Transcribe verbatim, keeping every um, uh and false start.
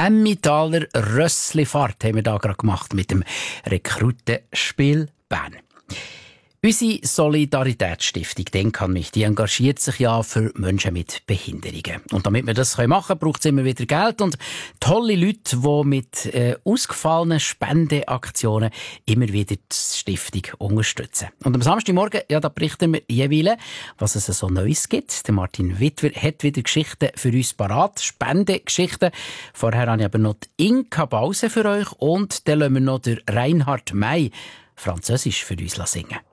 Emmentaler Rössli-Fahrt haben wir da gerade gemacht mit dem Rekrutenspiel Bern. Unsere Solidaritätsstiftung «Denk an mich», die engagiert sich ja für Menschen mit Behinderungen. Und damit wir das machen können, braucht es immer wieder Geld und tolle Leute, die mit äh, ausgefallenen Spendeaktionen immer wieder die Stiftung unterstützen. Und am Samstagmorgen, ja, da berichten wir jeweils, was es so Neues gibt. Der Martin Wittwer hat wieder Geschichten für uns parat, Spendegeschichten. Vorher habe ich aber noch die Inka Bause für euch und dann lassen wir noch den Reinhard May Französisch für uns singen.